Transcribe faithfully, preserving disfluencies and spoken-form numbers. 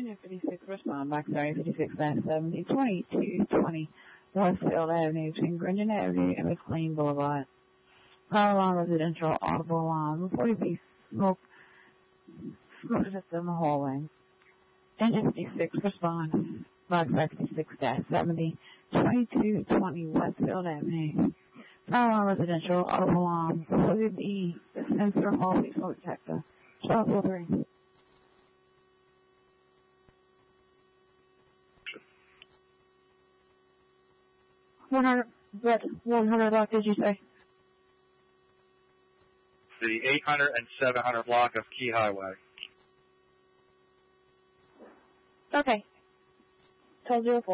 Engine fifty-six, respond back thirty fifty-six dash seventy, twenty-two twenty Westfield Avenue between Grindon Avenue and McLean Boulevard. Power line residential audible alarm. forty piece smoke, smoke system in the hallway. Engine fifty-six, respond back thirty fifty-six dash seventy, twenty-two twenty Westfield Avenue. Power line residential audible alarm. forty B, the sensor hallway smoke detector. twelve oh three. one hundred, what, one hundred block did you say? The eight hundred and seven hundred block of Key Highway. Okay. twelve oh four.